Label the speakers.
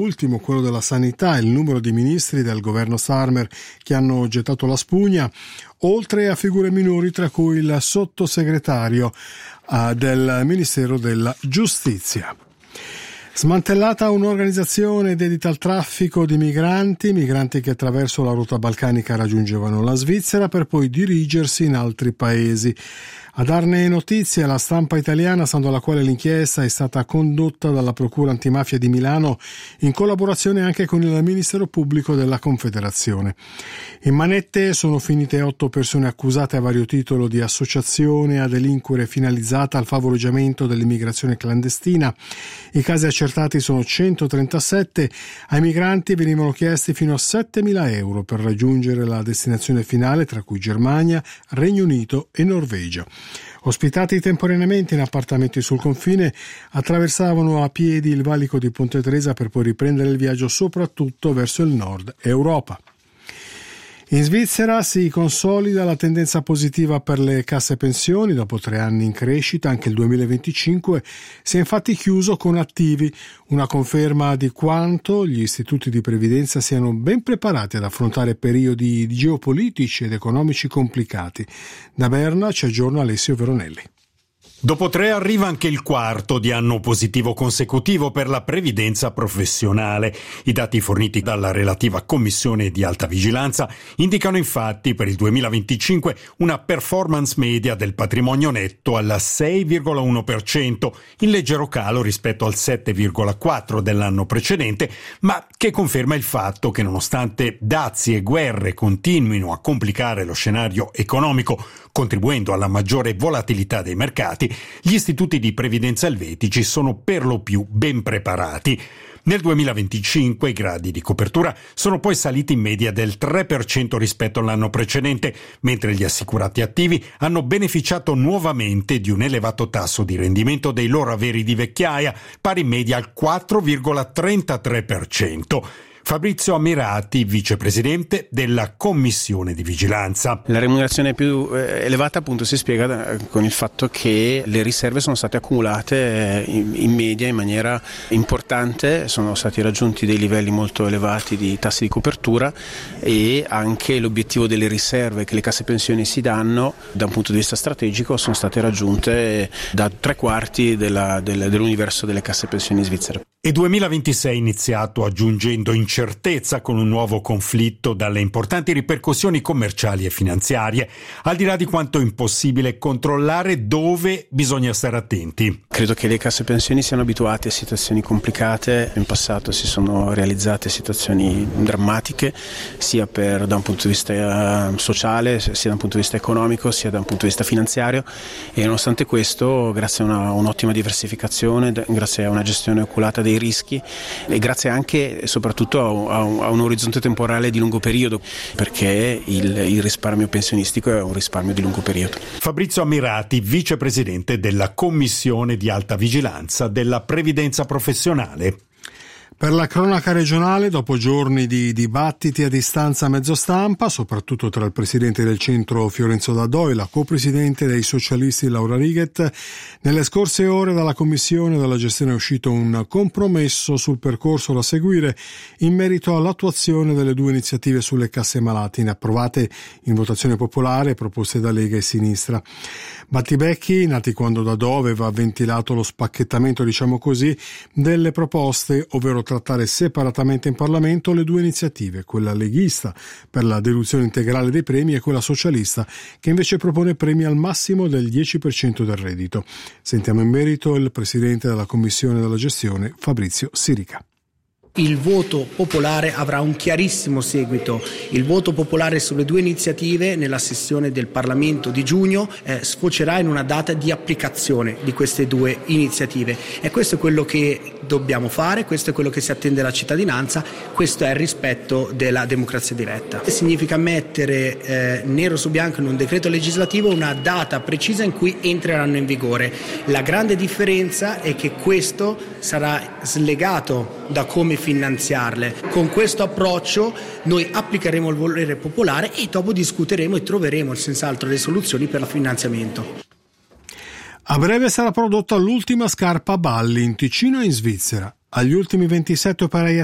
Speaker 1: ultimo quello della sanità, il numero di ministri del governo Starmer che hanno gettato la spugna, oltre a figure minori tra cui il sottosegretario del Ministero della Giustizia. Smantellata un'organizzazione dedita al traffico di migranti che attraverso la rotta balcanica raggiungevano la Svizzera per poi dirigersi in altri paesi. A darne notizie la stampa italiana, stando alla quale l'inchiesta è stata condotta dalla Procura Antimafia di Milano in collaborazione anche con il Ministero Pubblico della Confederazione. In manette sono finite 8 persone accusate a vario titolo di associazione a delinquere finalizzata al favoreggiamento dell'immigrazione clandestina. I casi accertati sono 137, ai migranti venivano chiesti fino a 7.000 euro per raggiungere la destinazione finale, tra cui Germania, Regno Unito e Norvegia. Ospitati temporaneamente in appartamenti sul confine, attraversavano a piedi il valico di Ponte Tresa per poi riprendere il viaggio soprattutto verso il nord Europa. In Svizzera si consolida la tendenza positiva per le casse pensioni. Dopo 3 anni in crescita, anche il 2025 si è infatti chiuso con attivi, una conferma di quanto gli istituti di previdenza siano ben preparati ad affrontare periodi geopolitici ed economici complicati. Da Berna ci aggiorna Alessio Veronelli.
Speaker 2: Dopo 3 arriva anche il quarto di anno positivo consecutivo per la previdenza professionale. I dati forniti dalla relativa commissione di alta vigilanza indicano infatti per il 2025 una performance media del patrimonio netto al 6,1%, in leggero calo rispetto al 7,4% dell'anno precedente, ma che conferma il fatto che nonostante dazi e guerre continuino a complicare lo scenario economico, contribuendo alla maggiore volatilità dei mercati, gli istituti di previdenza elvetici sono per lo più ben preparati. Nel 2025 i gradi di copertura sono poi saliti in media del 3% rispetto all'anno precedente, mentre gli assicurati attivi hanno beneficiato nuovamente di un elevato tasso di rendimento dei loro averi di vecchiaia, pari in media al 4,33%. Fabrizio Ammirati, vicepresidente della Commissione di Vigilanza.
Speaker 3: La remunerazione più elevata appunto si spiega con il fatto che le riserve sono state accumulate in media in maniera importante, sono stati raggiunti dei livelli molto elevati di tassi di copertura e anche l'obiettivo delle riserve che le casse pensioni si danno da un punto di vista strategico sono state raggiunte da 3/4 dell'universo delle casse pensioni svizzere.
Speaker 2: E 2026 è iniziato aggiungendo incertezza con un nuovo conflitto dalle importanti ripercussioni commerciali e finanziarie, al di là di quanto è impossibile controllare, dove bisogna stare attenti.
Speaker 3: Credo che le casse pensioni siano abituate a situazioni complicate. In passato si sono realizzate situazioni drammatiche, sia da un punto di vista sociale, sia da un punto di vista economico, sia da un punto di vista finanziario, e nonostante questo, grazie a un'ottima diversificazione, grazie a una gestione oculata dei rischi e grazie anche e soprattutto a un orizzonte temporale di lungo periodo, perché il risparmio pensionistico è un risparmio di lungo periodo.
Speaker 2: Fabrizio Ammirati, vicepresidente della Commissione di alta vigilanza della previdenza professionale.
Speaker 1: Per la cronaca regionale, dopo giorni di dibattiti a distanza a mezzo stampa, soprattutto tra il presidente del centro Fiorenzo D'Adò e la copresidente dei socialisti Laura Righet, nelle scorse ore dalla Commissione della gestione è uscito un compromesso sul percorso da seguire in merito all'attuazione delle 2 iniziative sulle casse malatine approvate in votazione popolare proposte da Lega e Sinistra. Battibecchi, nati quando D'Adò aveva ventilato lo spacchettamento, diciamo così, delle proposte, ovvero trattare separatamente in Parlamento le 2 iniziative, quella leghista per la deduzione integrale dei premi e quella socialista che invece propone premi al massimo del 10% del reddito. Sentiamo in merito il presidente della Commissione della gestione, Fabrizio Sirica.
Speaker 4: Il voto popolare avrà un chiarissimo seguito. Il voto popolare sulle 2 iniziative nella sessione del Parlamento di giugno sfocerà in una data di applicazione di queste 2 iniziative. E questo è quello che dobbiamo fare, questo è quello che si attende dalla cittadinanza, questo è il rispetto della democrazia diretta. Significa mettere nero su bianco in un decreto legislativo una data precisa in cui entreranno in vigore. La grande differenza è che questo sarà slegato da come finanziarle. Con questo approccio noi applicheremo il volere popolare e dopo discuteremo e troveremo senz'altro le soluzioni per il finanziamento.
Speaker 1: A breve sarà prodotta l'ultima scarpa a balli in Ticino e in Svizzera. Agli ultimi 27 operai